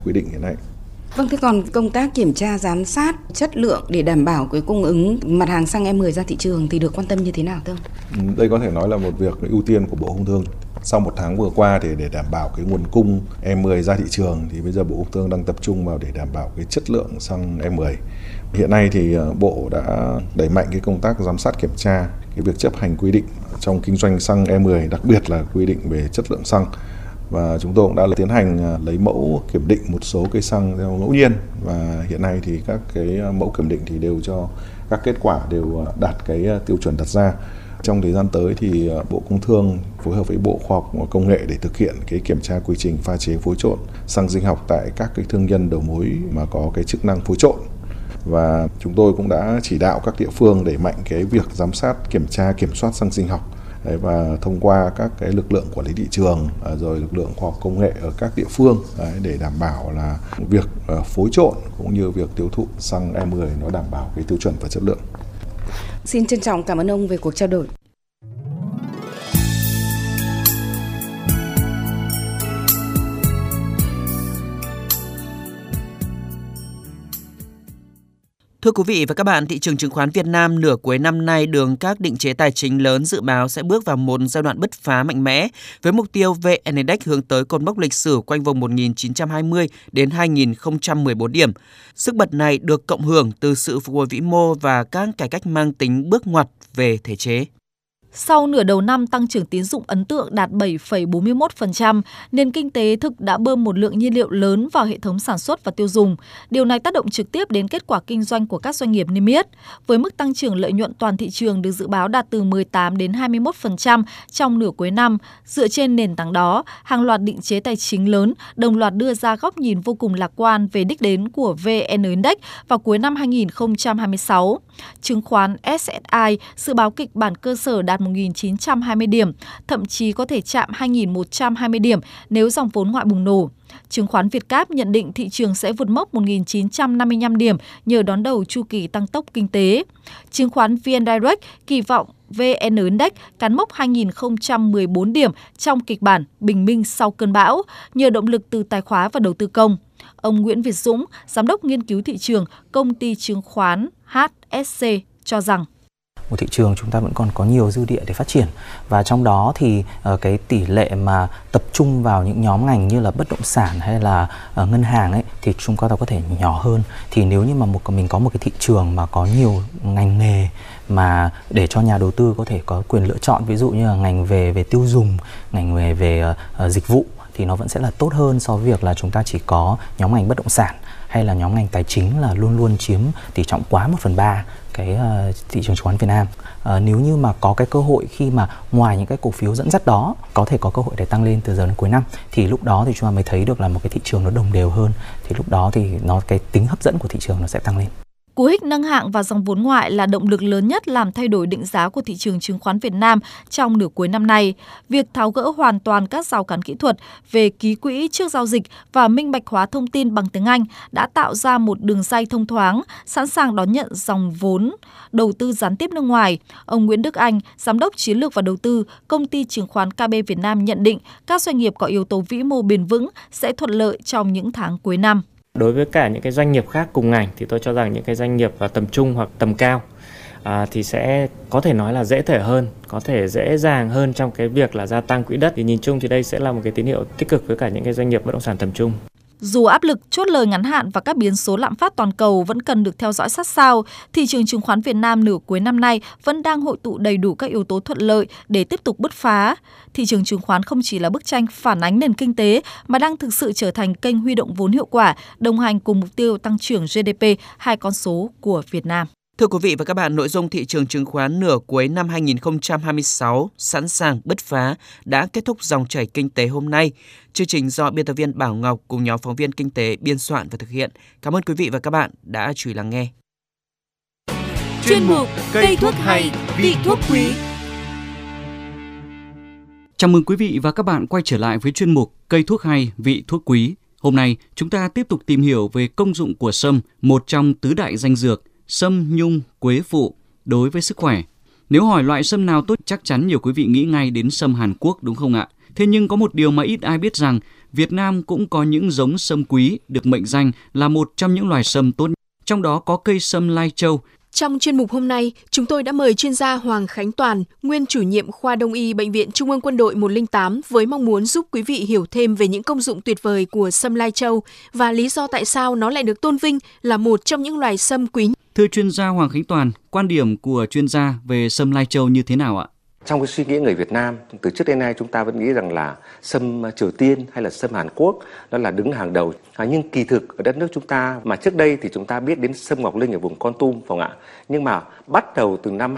quy định hiện nay. Vâng, thế còn công tác kiểm tra giám sát chất lượng để đảm bảo cái cung ứng mặt hàng xăng E10 ra thị trường thì được quan tâm như thế nào thưa ông? Đây có thể nói là một việc ưu tiên của Bộ Công Thương. Sau một tháng vừa qua thì để đảm bảo cái nguồn cung E10 ra thị trường thì bây giờ Bộ Công Thương đang tập trung vào để đảm bảo cái chất lượng xăng E10. Hiện nay thì Bộ đã đẩy mạnh cái công tác giám sát kiểm tra cái việc chấp hành quy định trong kinh doanh xăng E10, đặc biệt là quy định về chất lượng xăng. Và chúng tôi cũng đã tiến hành lấy mẫu kiểm định một số cây xăng theo ngẫu nhiên, và hiện nay thì các cái mẫu kiểm định thì đều cho các kết quả đều đạt cái tiêu chuẩn đặt ra. Trong thời gian tới thì Bộ Công Thương phối hợp với Bộ Khoa học và Công nghệ để thực hiện cái kiểm tra quy trình pha chế phối trộn xăng sinh học tại các cái thương nhân đầu mối mà có cái chức năng phối trộn. Và chúng tôi cũng đã chỉ đạo các địa phương đẩy mạnh cái việc giám sát, kiểm tra, kiểm soát xăng sinh học. Và thông qua các cái lực lượng quản lý thị trường rồi lực lượng khoa học công nghệ ở các địa phương để đảm bảo là việc phối trộn cũng như việc tiêu thụ xăng E10 nó đảm bảo cái tiêu chuẩn và chất lượng. Xin trân trọng cảm ơn ông về cuộc trao đổi. Thưa quý vị và các bạn, thị trường chứng khoán Việt Nam nửa cuối năm nay được các định chế tài chính lớn dự báo sẽ bước vào một giai đoạn bứt phá mạnh mẽ với mục tiêu VN Index hướng tới cột mốc lịch sử quanh vùng 1920 đến 2014 điểm. Sức bật này được cộng hưởng từ sự phục hồi vĩ mô và các cải cách mang tính bước ngoặt về thể chế. Sau nửa đầu năm tăng trưởng tín dụng ấn tượng đạt 7,41%, nền kinh tế thực đã bơm một lượng nhiên liệu lớn vào hệ thống sản xuất và tiêu dùng. Điều này tác động trực tiếp đến kết quả kinh doanh của các doanh nghiệp niêm yết. Với mức tăng trưởng lợi nhuận toàn thị trường được dự báo đạt từ 18 đến 21% trong nửa cuối năm, dựa trên nền tảng đó, hàng loạt định chế tài chính lớn đồng loạt đưa ra góc nhìn vô cùng lạc quan về đích đến của VN Index vào cuối năm 2026. Chứng khoán SSI dự báo kịch bản cơ sở đạt 1.920 điểm, thậm chí có thể chạm 2.120 điểm nếu dòng vốn ngoại bùng nổ. Chứng khoán Vietcap nhận định thị trường sẽ vượt mốc 1.955 điểm nhờ đón đầu chu kỳ tăng tốc kinh tế. Chứng khoán VN Direct kỳ vọng VN Index cán mốc 2.014 điểm trong kịch bản bình minh sau cơn bão, nhờ động lực từ tài khóa và đầu tư công. Ông Nguyễn Việt Dũng, Giám đốc nghiên cứu thị trường, công ty chứng khoán HSC cho rằng một thị trường chúng ta vẫn còn có nhiều dư địa để phát triển, và trong đó thì cái tỷ lệ mà tập trung vào những nhóm ngành như là bất động sản hay là ngân hàng ấy thì chúng ta có thể nhỏ hơn. Thì nếu như mà mình có một cái thị trường mà có nhiều ngành nghề mà để cho nhà đầu tư có thể có quyền lựa chọn, ví dụ như là ngành về tiêu dùng, ngành về dịch vụ, thì nó vẫn sẽ là tốt hơn so với việc là chúng ta chỉ có nhóm ngành bất động sản hay là nhóm ngành tài chính là luôn luôn chiếm tỷ trọng quá 1/3 cái thị trường chứng khoán Việt Nam. Nếu như mà có cái cơ hội khi mà ngoài những cái cổ phiếu dẫn dắt đó có thể có cơ hội để tăng lên từ giờ đến cuối năm, thì lúc đó thì chúng ta mới thấy được là một cái thị trường nó đồng đều hơn, thì lúc đó thì cái tính hấp dẫn của thị trường nó sẽ tăng lên. Cú hích nâng hạng và dòng vốn ngoại là động lực lớn nhất làm thay đổi định giá của thị trường chứng khoán Việt Nam trong nửa cuối năm nay. Việc tháo gỡ hoàn toàn các rào cản kỹ thuật về ký quỹ trước giao dịch và minh bạch hóa thông tin bằng tiếng Anh đã tạo ra một đường ray thông thoáng, sẵn sàng đón nhận dòng vốn đầu tư gián tiếp nước ngoài. Ông Nguyễn Đức Anh, Giám đốc Chiến lược và Đầu tư, Công ty Chứng khoán KB Việt Nam nhận định các doanh nghiệp có yếu tố vĩ mô bền vững sẽ thuận lợi trong những tháng cuối năm. Đối với cả những cái doanh nghiệp khác cùng ngành thì tôi cho rằng những cái doanh nghiệp tầm trung hoặc tầm cao thì sẽ có thể nói là dễ thở hơn, có thể dễ dàng hơn trong cái việc là gia tăng quỹ đất. Thì nhìn chung thì đây sẽ là một cái tín hiệu tích cực với cả những cái doanh nghiệp bất động sản tầm trung. Dù áp lực chốt lời ngắn hạn và các biến số lạm phát toàn cầu vẫn cần được theo dõi sát sao, thị trường chứng khoán Việt Nam nửa cuối năm nay vẫn đang hội tụ đầy đủ các yếu tố thuận lợi để tiếp tục bứt phá. Thị trường chứng khoán không chỉ là bức tranh phản ánh nền kinh tế mà đang thực sự trở thành kênh huy động vốn hiệu quả, đồng hành cùng mục tiêu tăng trưởng GDP, hai con số của Việt Nam. Thưa quý vị và các bạn, nội dung thị trường chứng khoán nửa cuối năm 2026 sẵn sàng bứt phá đã kết thúc dòng chảy kinh tế hôm nay. Chương trình do biên tập viên Bảo Ngọc cùng nhóm phóng viên kinh tế biên soạn và thực hiện. Cảm ơn quý vị và các bạn đã chú ý lắng nghe. Chuyên mục Cây thuốc hay, vị thuốc quý. Chào mừng quý vị và các bạn quay trở lại với chuyên mục Cây thuốc hay, vị thuốc quý. Hôm nay chúng ta tiếp tục tìm hiểu về công dụng của sâm, một trong tứ đại danh dược sâm, nhung, quế phụ đối với sức khỏe. Nếu hỏi loại sâm nào tốt, chắc chắn nhiều quý vị nghĩ ngay đến sâm Hàn Quốc đúng không ạ? Thế nhưng có một điều mà ít ai biết rằng Việt Nam cũng có những giống sâm quý được mệnh danh là một trong những loài sâm tốt nhất. Trong đó có cây sâm Lai Châu. Trong chuyên mục hôm nay, chúng tôi đã mời chuyên gia Hoàng Khánh Toàn, nguyên chủ nhiệm khoa Đông y Bệnh viện Trung ương Quân đội 108 với mong muốn giúp quý vị hiểu thêm về những công dụng tuyệt vời của sâm Lai Châu và lý do tại sao nó lại được tôn vinh là một trong những loài sâm quý. Thưa chuyên gia Hoàng Khánh Toàn, quan điểm của chuyên gia về sâm Lai Châu như thế nào ạ? Trong cái suy nghĩ người Việt Nam, từ trước đến nay chúng ta vẫn nghĩ rằng là sâm Triều Tiên hay là sâm Hàn Quốc đó là đứng hàng đầu. Nhưng kỳ thực ở đất nước chúng ta mà trước đây thì chúng ta biết đến sâm Ngọc Linh ở vùng Kon Tum, phải không ạ? Nhưng mà bắt đầu từ năm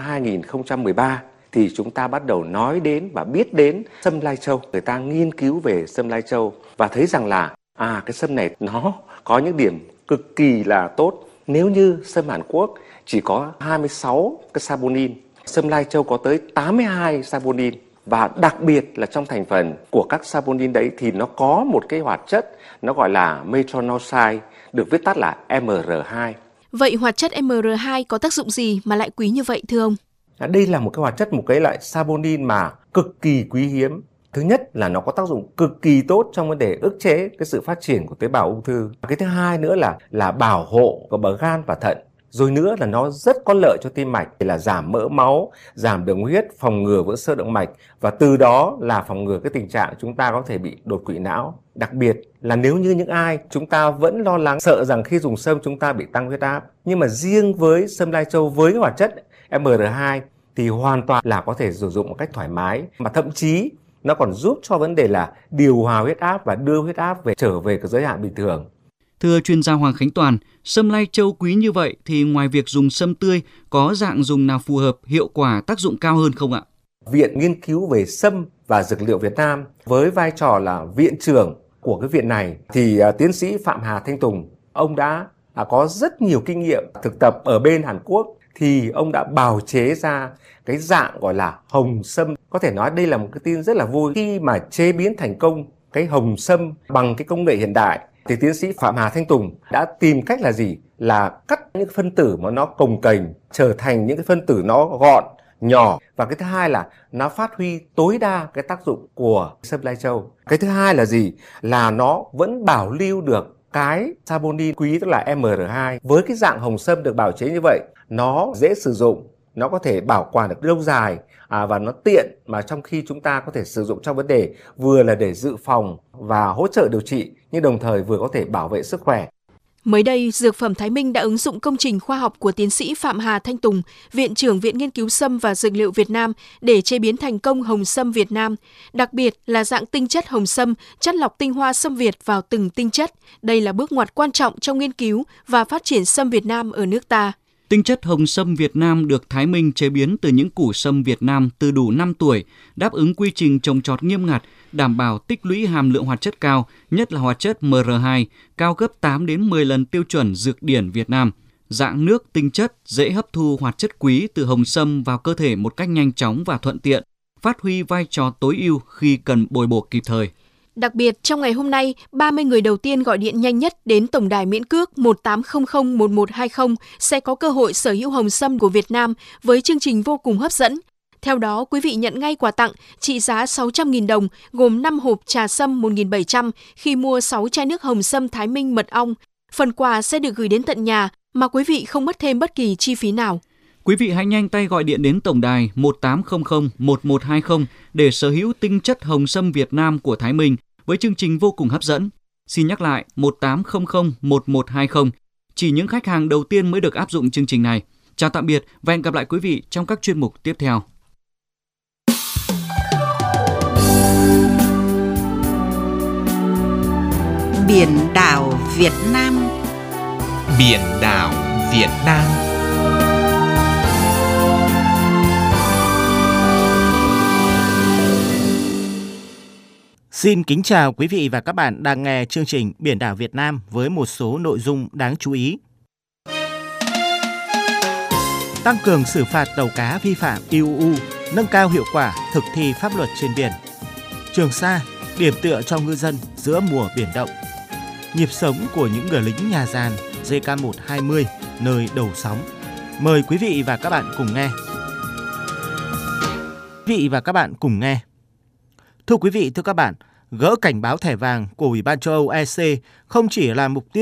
2013 thì chúng ta bắt đầu nói đến và biết đến sâm Lai Châu. Người ta nghiên cứu về sâm Lai Châu và thấy rằng là cái sâm này nó có những điểm cực kỳ là tốt. Nếu như sâm Hàn Quốc chỉ có 26 cái saponin, sâm Lai Châu có tới 82 saponin, và đặc biệt là trong thành phần của các saponin đấy thì nó có một cái hoạt chất nó gọi là metronidazole, được viết tắt là MR2. Vậy hoạt chất MR2 có tác dụng gì mà lại quý như vậy thưa ông? Đây là một cái hoạt chất, một cái loại saponin mà cực kỳ quý hiếm. Thứ nhất là nó có tác dụng cực kỳ tốt trong vấn đề ức chế cái sự phát triển của tế bào ung thư. Cái thứ hai nữa là bảo hộ của bờ gan và thận. Rồi nữa là nó rất có lợi cho tim mạch, là giảm mỡ máu, giảm đường huyết, phòng ngừa vỡ xơ động mạch và từ đó là phòng ngừa cái tình trạng chúng ta có thể bị đột quỵ não. Đặc biệt là nếu như những ai chúng ta vẫn lo lắng sợ rằng khi dùng sâm chúng ta bị tăng huyết áp, nhưng mà riêng với sâm Lai Châu với cái hoạt chất MR2 thì hoàn toàn là có thể sử dụng một cách thoải mái, mà thậm chí nó còn giúp cho vấn đề là điều hòa huyết áp và đưa huyết áp trở về cái giới hạn bình thường. Thưa chuyên gia Hoàng Khánh Toàn, sâm Lai Châu quý như vậy thì ngoài việc dùng sâm tươi, có dạng dùng nào phù hợp, hiệu quả, tác dụng cao hơn không ạ? Viện Nghiên cứu về sâm và dược liệu Việt Nam với vai trò là viện trưởng của cái viện này thì tiến sĩ Phạm Hà Thanh Tùng, ông đã có rất nhiều kinh nghiệm thực tập ở bên Hàn Quốc, thì ông đã bào chế ra cái dạng gọi là hồng sâm. Có thể nói đây là một cái tin rất là vui khi mà chế biến thành công cái hồng sâm bằng cái công nghệ hiện đại. Thì tiến sĩ Phạm Hà Thanh Tùng đã tìm cách là gì? Là cắt những phân tử mà nó cồng kềnh trở thành những cái phân tử nó gọn, nhỏ. Và cái thứ hai là nó phát huy tối đa cái tác dụng của sâm Lai Châu. Cái thứ hai là gì? Là nó vẫn bảo lưu được cái saponin quý, tức là MR2. Với cái dạng hồng sâm được bào chế như vậy, nó dễ sử dụng, nó có thể bảo quản được lâu dài và nó tiện, mà trong khi chúng ta có thể sử dụng trong vấn đề vừa là để dự phòng và hỗ trợ điều trị, nhưng đồng thời vừa có thể bảo vệ sức khỏe. Mới đây, Dược phẩm Thái Minh đã ứng dụng công trình khoa học của tiến sĩ Phạm Hà Thanh Tùng, Viện trưởng Viện Nghiên cứu Sâm và Dược liệu Việt Nam để chế biến thành công hồng sâm Việt Nam, đặc biệt là dạng tinh chất hồng sâm, chắt lọc tinh hoa sâm Việt vào từng tinh chất. Đây là bước ngoặt quan trọng trong nghiên cứu và phát triển sâm Việt Nam ở nước ta. Tinh chất hồng sâm Việt Nam được Thái Minh chế biến từ những củ sâm Việt Nam từ đủ 5 tuổi, đáp ứng quy trình trồng trọt nghiêm ngặt, đảm bảo tích lũy hàm lượng hoạt chất cao, nhất là hoạt chất MR2, cao gấp 8 đến 10 lần tiêu chuẩn dược điển Việt Nam. Dạng nước tinh chất dễ hấp thu hoạt chất quý từ hồng sâm vào cơ thể một cách nhanh chóng và thuận tiện, phát huy vai trò tối ưu khi cần bồi bổ kịp thời. Đặc biệt, trong ngày hôm nay, 30 người đầu tiên gọi điện nhanh nhất đến tổng đài miễn cước 1800 1120 sẽ có cơ hội sở hữu hồng sâm của Việt Nam với chương trình vô cùng hấp dẫn. Theo đó, quý vị nhận ngay quà tặng trị giá 600.000 đồng gồm 5 hộp trà sâm 1.700 khi mua 6 chai nước hồng sâm Thái Minh mật ong. Phần quà sẽ được gửi đến tận nhà mà quý vị không mất thêm bất kỳ chi phí nào. Quý vị hãy nhanh tay gọi điện đến tổng đài 1800 1120 để sở hữu tinh chất hồng sâm Việt Nam của Thái Minh với chương trình vô cùng hấp dẫn. Xin nhắc lại 1800 1120. Chỉ những khách hàng đầu tiên mới được áp dụng chương trình này. Chào tạm biệt và hẹn gặp lại quý vị trong các chuyên mục tiếp theo. Biển đảo Việt Nam. Biển đảo Việt Nam. Xin kính chào quý vị và các bạn đang nghe chương trình Biển đảo Việt Nam với một số nội dung đáng chú ý. Tăng cường xử phạt tàu cá vi phạm IUU, nâng cao hiệu quả thực thi pháp luật trên biển. Trường Sa, điểm tựa cho ngư dân giữa mùa biển động. Nhịp sống của những người lính nhà giàn JK120 nơi đầu sóng. Mời quý vị và các bạn cùng nghe. Thưa quý vị, thưa các bạn, Gỡ cảnh báo thẻ vàng của Ủy ban châu Âu EC không chỉ là mục tiêu